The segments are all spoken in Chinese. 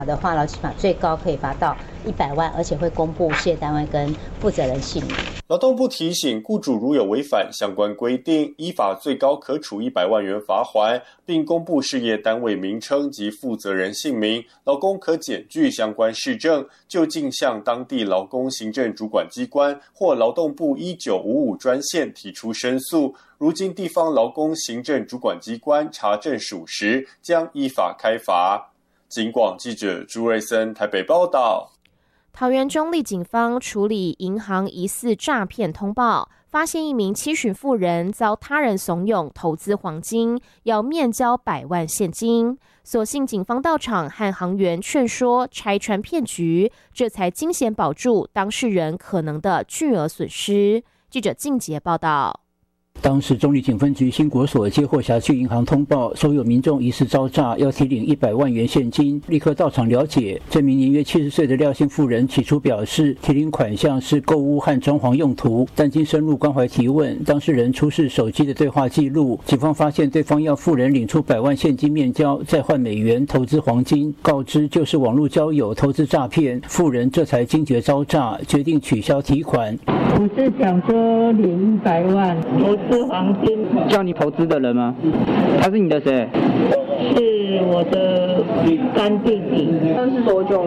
的话，劳基法最高可以罚到100万，而且会公布事业单位跟负责人姓名。 劳动部提醒，雇主如有违反相关规定，依法最高可处100万元罚锾，并公布事业单位名称及负责人姓名，劳工可检具相关事证，就近向当地劳工行政主管机关或劳动部1955专线提出申诉。如今地方劳工行政主管机关查证属实，将依法开罚。警广记者朱瑞森台北报道。 桃园中壢警方处理银行疑似诈骗通报，发现一名七旬妇人遭他人怂恿投资黄金，要面交100万现金。所幸警方到场和行员劝说，拆穿骗局，这才惊险保住当事人可能的巨额损失。记者靳杰报道。 当时中壢警分局新国所接获辖区银行通报，说有民众疑似遭诈，要提领100万元现金，立刻到场了解。这名年约70岁的廖姓妇人起初表示，提领款项是购物和装潢用途，但经深入关怀提问，当事人出示手机的对话记录，警方发现对方要妇人领出100万现金面交，再换美元投资黄金，告知就是网络交友投资诈骗，妇人这才惊觉遭诈，决定取消提款。 我是想说领100万投资黄金。 叫你投资的人吗？他是你的谁？ 是我的干弟弟。 那是多久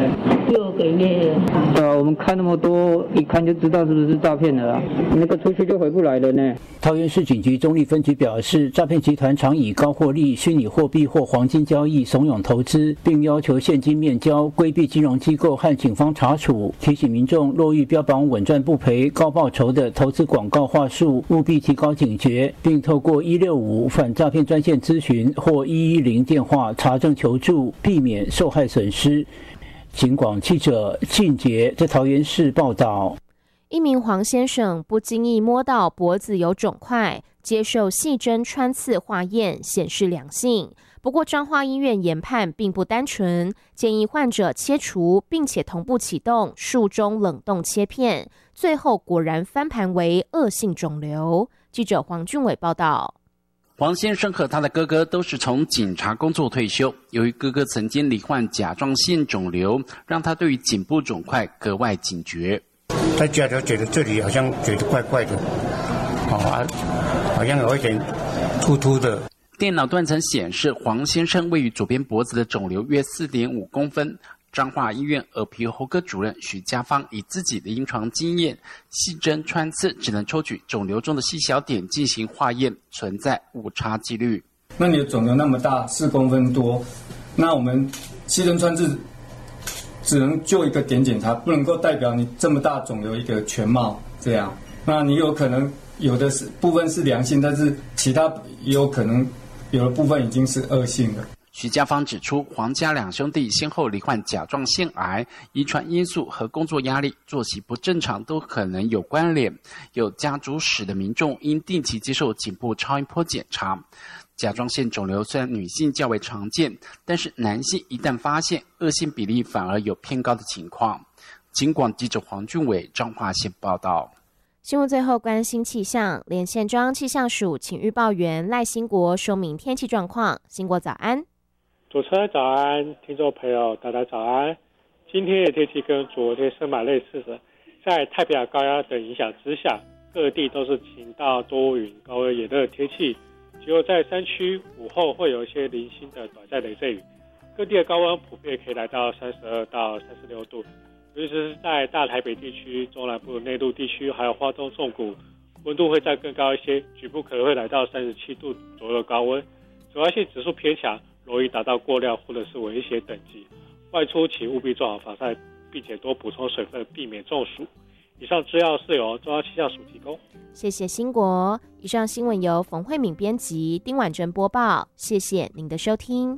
？6个月。 我们看那么多，一看就知道是不是诈骗的啦。那个出去就回不来了呢。 桃园市警局中壢分局表示，诈骗集团常以高获利、虚拟货币或黄金交易怂恿投资，并要求现金面交，规避金融机构和警方查处。提醒民众，若欲标榜稳赚不赔、高报酬的投资广告话术，务必提高警觉，并透过165反诈骗专线咨询或110电话查证求助，避免受害损失。警广记者靳杰在桃园市报道。 一名黄先生不经意摸到脖子有肿块，接受细针穿刺化验显示良性。不过彰化医院研判并不单纯，建议患者切除，并且同步启动术中冷冻切片，最后果然翻盘为恶性肿瘤。记者黄俊伟报道。 黄先生和他的哥哥都是从警察工作退休，由于哥哥曾经罹患甲状腺肿瘤，让他对于颈部肿块格外警觉。 在家就觉得这里好像觉得怪怪的，好像有一点突突的。 电脑断层显示，黄先生位于左边脖子的肿瘤约4.5公分。彰化医院耳鼻喉科主任许家芳以自己的临床经验，细针穿刺只能抽取肿瘤中的细小点进行化验，存在误差几率。 那你的肿瘤那么大，4公分多，那我们细针穿刺只能就一个点检查，不能够代表你这么大肿瘤一个全貌这样。那你有可能有的是部分是良性，但是其他也有可能有的部分已经是恶性的。 徐家芳指出，黄家两兄弟先后罹患甲状腺癌，遗传因素和工作压力、作息不正常都可能有关联。有家族史的民众应定期接受颈部超音波检查。甲状腺肿瘤虽然女性较为常见，但是男性一旦发现，恶性比例反而有偏高的情况。警广记者黄俊伟彰化县报道。 新闻最后关心气象，连线中央气象署请预报员赖兴国说明天气状况。兴国早安。 主持人早安，听众朋友大家早安。今天的天气跟昨天是蛮类似的，在太平洋高压的影响之下，各地都是晴到多云、高温炎热的天气。只有在山区午后会有一些零星的短暂雷阵雨，各地的高温普遍可以来到32到36度，尤其是在大台北地区、中南部内陆地区，还有花东纵谷，温度会再更高一些，局部可能会来到37度左右的高温。紫外线指数偏强，容易达到过量或者是危险等级。外出请务必做好防晒，并且多补充水分，避免中暑。以上资料是由中央气象署提供。 谢谢兴国。以上新闻由冯慧敏编辑，丁婉珍播报。谢谢您的收听。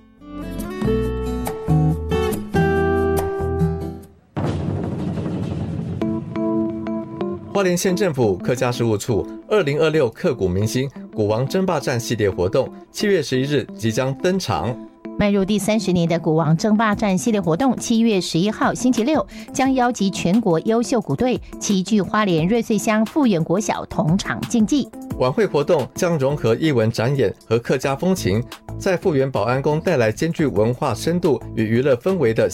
花莲县政府客家事务处2026刻骨铭心古王争霸战系列活动7月11日即将登场。 迈入第30年的古王争霸战系列活动7月11号星期六将邀集全国优秀鼓队齐聚花莲瑞穗乡富源国小同场竞技。 晚会活动将融合艺文展演和客家风情，在富源保安宫带来兼具文化深度与娱乐氛围的